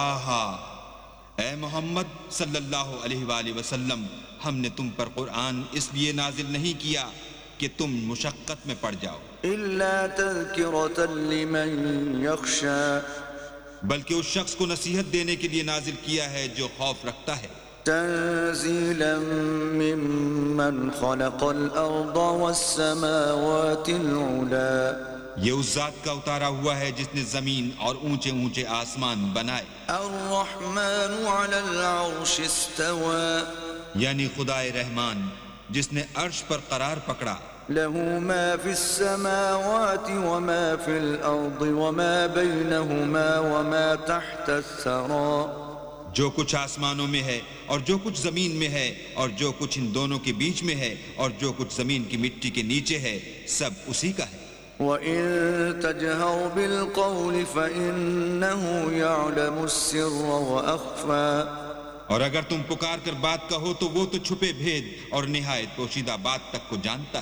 آہا اے محمد صلی اللہ علیہ وآلہ وسلم، ہم نے تم پر قرآن اس لیے نازل نہیں کیا کہ تم مشقت میں پڑ جاؤ، إلا تذكرة لمن يخشى بلکہ اس شخص کو نصیحت دینے کے لیے نازل کیا ہے جو خوف رکھتا ہے، تنزيلا ممن خلق الأرض والسماوات العلا یہ اس ذات کا اتارا ہوا ہے جس نے زمین اور اونچے اونچے آسمان بنائے، الرحمن على العرش استوى یعنی خدائے رحمان جس نے عرش پر قرار پکڑا، له ما في السماوات وما في الأرض وما بينهما وما تحت الثرى جو کچھ آسمانوں میں ہے اور جو کچھ زمین میں ہے اور جو کچھ ان دونوں کے بیچ میں ہے اور جو کچھ زمین کی مٹی کے نیچے ہے، سب اسی کا ہے۔ وَإِن تَجْهَرْ بِالْقَوْلِ فَإِنَّهُ يَعْلَمُ السِّرَّ وَأَخْفَى اور اگر تم پکار کر بات کہو تو وہ تو چھپے بھید اور نہایت پوشیدہ بات تک کو جانتا ہے۔